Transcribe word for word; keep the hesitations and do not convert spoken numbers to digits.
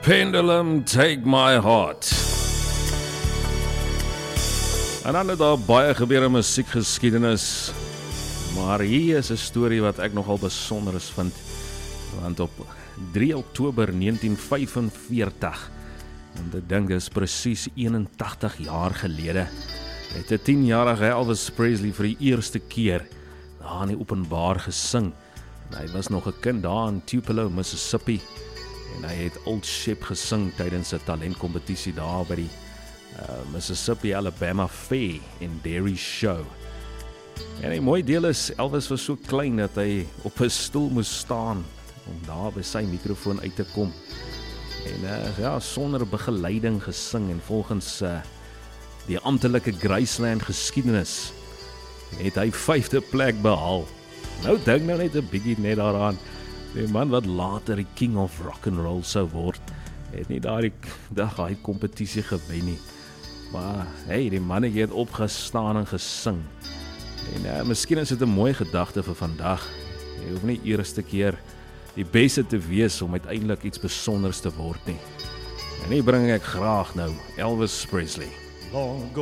Pendulum, take my heart. En dan het daar baie gebeur in musiekgeskiedenis. Maar hier is 'n storie wat ek nogal besonder is vind. Want op drie Oktober negentien vyfenveertig, en ek dink dis presies eenentagtig jaar gelede, het 'n tienjarige Elvis Presley vir die eerste keer daar in die openbaar gesing. En hy was nog 'n kind daar in Tupelo, Mississippi. En hy het Old Shep gesing tydens 'n talentkompetisie daar by die uh, Mississippi Alabama Fair en Dairy Show. En die mooie deel is, Elvis was so klein dat hy op 'n stoel moes staan om daar by sy mikrofoon uit te kom. En uh, ja, sonder begeleiding gesing, en volgens uh, die amptelike Graceland geskiedenis het hy vyfde plek behaal. Nou dink nou net 'n bietjie net daaraan. Die man wat later die King of Rock and Roll sou word, het nie daardie dag daai kompetisie gewen nie. Maar hey, die man het opgestaan en gesing. En uh, miskien is dit 'n mooi gedagte vir vandag. Jy hoef nie eerste keer die beste te wees om uiteindelik iets besonders te word nie. En hier bring ek graag nou Elvis Presley. Long